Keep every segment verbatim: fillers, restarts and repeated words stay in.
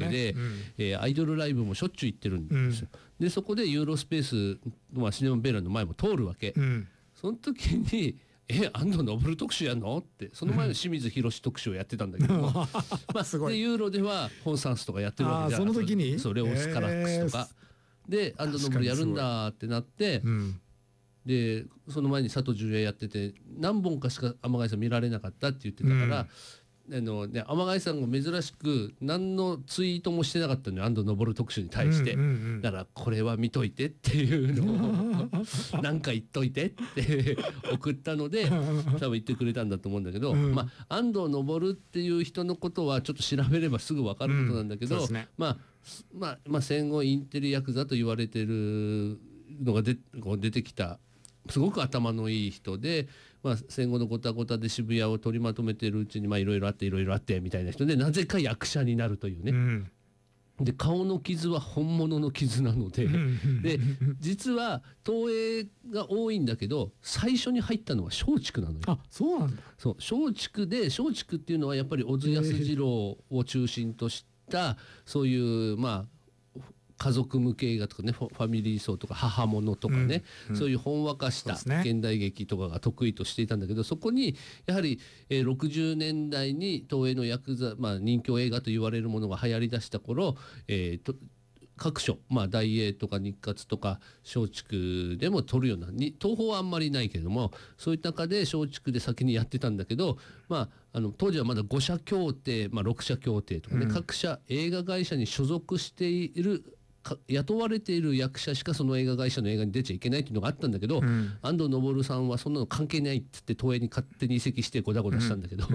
けで、 うんえー、アイドルライブもしょっちゅう行ってるんですよ、うん、でそこでユーロスペース、まあ、シネマベーラの前も通るわけ、うん、その時にえ安藤昇特集やんのってその前の清水宏特集をやってたんだけども、うんまあ、すごいでユーロでは本サンスとかやってるわけじゃん。 その時にそれをスカラックスとか、えー、で安藤昇やるんだってなって、うん、でその前に佐藤純也やってて何本かしか天貝さん見られなかったって言ってたから、うんあのね、天貝さんが珍しく何のツイートもしてなかったのよ安藤昇特集に対して、うんうんうん、だからこれは見といてっていうのを何か言っといてって送ったので多分言ってくれたんだと思うんだけど、うんまあ、安藤昇っていう人のことはちょっと調べればすぐ分かることなんだけど、うんねまあまあまあ、戦後インテリヤクザと言われてるのがでこう出てきたすごく頭のいい人で、まあ、戦後のごたごたで渋谷を取りまとめてるうちにいろいろあっていろいろあってみたいな人でなぜか役者になるというね、うん、で顔の傷は本物の傷なので、うん、で実は東映が多いんだけど最初に入ったのは松竹なのよ。 あ、そうなんだ。 そう松竹で松竹っていうのはやっぱり小津安二郎を中心としたそういうまあ家族向け映画とかねファミリー層とか母物とかね、うんうん、そういうほんわかした現代劇とかが得意としていたんだけど そ,、ね、そこにやはり、えー、ろくじゅうねんだいに東映のヤクザ、まあ、人気映画と言われるものが流行りだした頃、えー、と各所、まあ、大映とか日活とか松竹でも撮るようなに東宝はあんまりないけれどもそういった中で松竹で先にやってたんだけど、まあ、あの当時はまだご社協定、まあ、ろく社協定とかね、うん、各社映画会社に所属している雇われている役者しかその映画会社の映画に出ちゃいけないっていうのがあったんだけど、うん、安藤昇さんはそんなの関係ないって言って東映に勝手に移籍してゴダゴダしたんだけど、うん、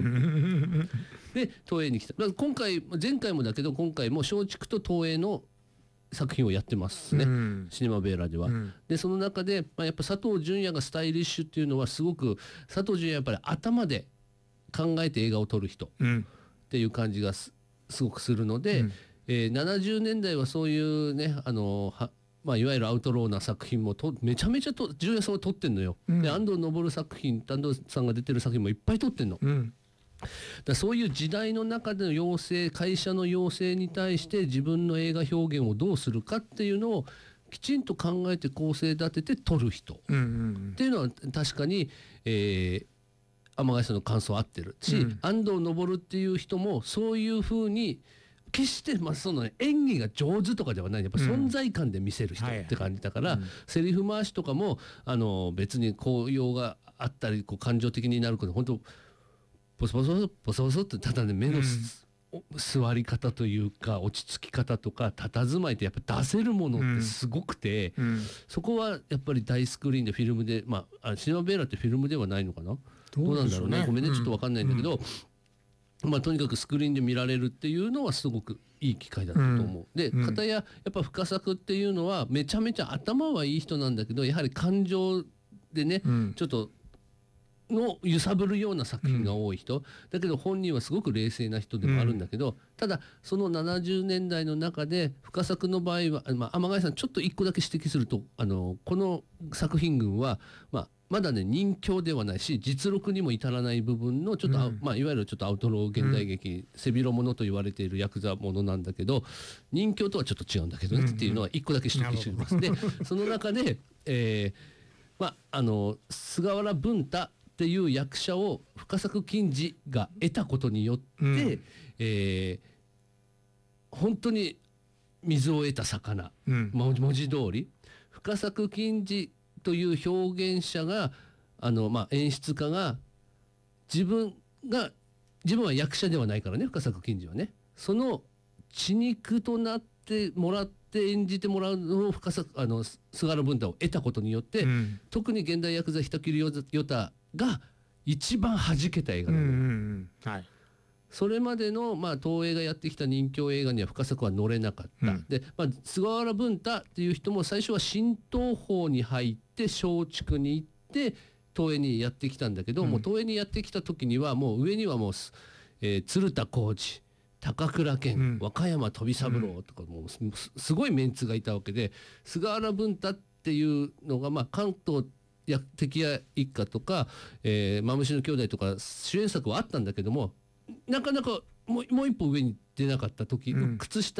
で東映に来た今回前回もだけど今回も松竹と東映の作品をやってますね、うん、シネマベーラでは、うん、でその中で、まあ、やっぱ佐藤純也がスタイリッシュっていうのはすごく佐藤純也やっぱり頭で考えて映画を撮る人っていう感じが す, すごくするので、うんえー、ななじゅうねんだいはそういうねあのは、まあ、いわゆるアウトローな作品もとめちゃめちゃと純也さんは撮ってんのよ、うん、で安藤昇作品安藤さんが出てる作品もいっぱい撮ってんの、うん、だそういう時代の中での要請会社の要請に対して自分の映画表現をどうするかっていうのをきちんと考えて構成立てて撮る人、うんうんうん、っていうのは確かに、えー天貝さんの感想合ってるし、うん、安藤昇っていう人もそういうふうに決してまあその、ね、演技が上手とかではないやっぱ存在感で見せる人って感じだから、うんはいはい、セリフ回しとかもあの別に高揚があったりこう感情的になること本当ボソボソボソボソってただね目の、うん、座り方というか落ち着き方とか佇まいってやっぱ出せるものってすごくて、うん、そこはやっぱり大スクリーンでフィルムでまあシネマベーラってフィルムではないのかなどうなんだろうねごめんねちょっと分かんないんだけど、うんまあ、とにかくスクリーンで見られるっていうのはすごくいい機会だったと思う、うん、で片ややっぱ深作っていうのはめちゃめちゃ頭はいい人なんだけどやはり感情でね、うん、ちょっとの揺さぶるような作品が多い人、うん、だけど本人はすごく冷静な人でもあるんだけど、うん、ただそのななじゅうねんだいの中で深作の場合は、まあ、天貝さんちょっと一個だけ指摘するとあのこの作品群はまあまだね人気ではないし実力にも至らない部分のちょっと、うんまあ、いわゆるちょっとアウトロー現代劇、うん、背広ものと言われているヤクザものなんだけど人気とはちょっと違うんだけどね、うんうん、っていうのは一個だけ指摘しています。でその中で、えーまあ、あの菅原文太っていう役者を深作金次が得たことによって、うんえー、本当に水を得た魚、うん、文字通り深作金次という表現者があの、まあ、演出家が自分が自分は役者ではないからね深作金次はねその血肉となってもらって演じてもらうのを深作あの菅原文太を得たことによって、うん、特に現代ヤクザ人斬りヨタが一番弾けた映画なの、うんうんうんはい、それまでの、まあ、東映がやってきた人気映画には深作は乗れなかった、うん、で、まあ、菅原文太っていう人も最初は新東宝に入って松竹に行って東映にやってきたんだけど、うん、もう東映にやってきた時にはもう上にはもう、えー、鶴田浩二高倉健、うん、和歌山飛三郎とかもう す, すごいメンツがいたわけで菅原文太っていうのが、まあ、関東や敵屋一家とか、えー、マムシの兄弟とか主演作はあったんだけどもなかなかもう、もう一歩上に出なかった時、うん、靴下